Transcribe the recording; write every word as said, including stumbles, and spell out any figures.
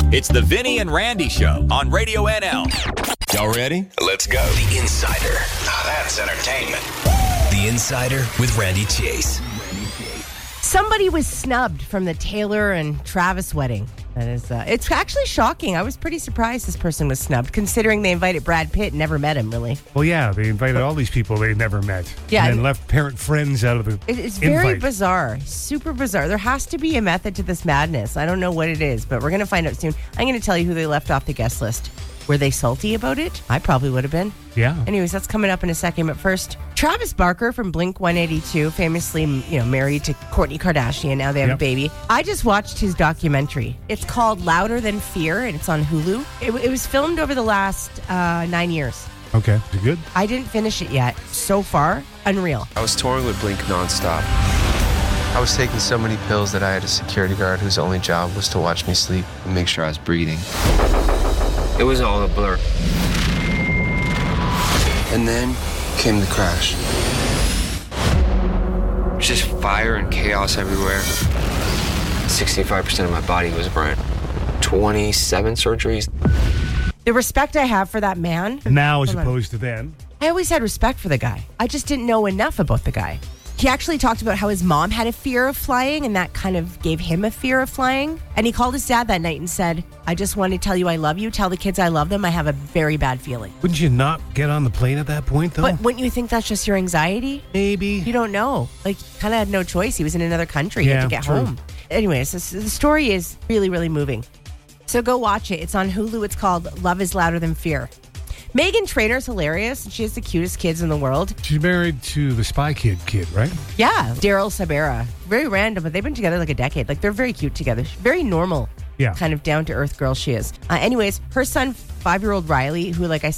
It's the Vinny and Randy Show on Radio N L. Y'all ready? Let's go. The Insider. Now that's entertainment. The Insider with Randy Chase. Somebody was snubbed from the Taylor and Travis wedding. That is, uh, it's actually shocking. I was pretty surprised this person was snubbed, considering they invited Brad Pitt and never met him, really. Well, yeah, they invited all these people they never met. Yeah, and then left parent friends out of the It, it's very invite. bizarre, super bizarre. There has to be a method to this madness. I don't know what it is, but we're going to find out soon. I'm going to tell you who they left off the guest list. Were they salty about it? I probably would have been. Yeah. Anyways, that's coming up in a second. But first, Travis Barker from Blink one eighty-two, famously, you know, married to Kourtney Kardashian. Now they have Yep. a baby. I just watched his documentary. It's called Louder Than Fear, and it's on Hulu. It, it was filmed over the last uh, nine years. Okay. Is it good? I didn't finish it yet. So far, unreal. I was touring with Blink nonstop. I was taking so many pills that I had a security guard whose only job was to watch me sleep and make sure I was breathing. It was all a blur. And then came the crash. There's just fire and chaos everywhere. sixty-five percent of my body was burnt. twenty-seven surgeries. The respect I have for that man. Now as Hold on. opposed to then. I always had respect for the guy. I just didn't know enough about the guy. He actually talked about how his mom had a fear of flying, and that kind of gave him a fear of flying. And he called his dad that night and said, I just want to tell you I love you. Tell the kids I love them. I have a very bad feeling. Wouldn't you not get on the plane at that point, though? But wouldn't you think that's just your anxiety? Maybe. You don't know. Like, kind of had no choice. He was in another country. He Yeah, had to get true. home. Anyways, this, the story is really, really moving. So go watch it. It's on Hulu. It's called Love is Louder Than Fear. Megan Trainor's hilarious. She has the cutest kids in the world. She's married to the Spy Kid kid, right? Yeah, Daryl Sabera. Very random, but they've been together like a decade. Like, they're very cute together. Very normal. Yeah. Kind of down-to-earth girl she is. Uh, anyways, her son, five-year-old Riley, who, like I said,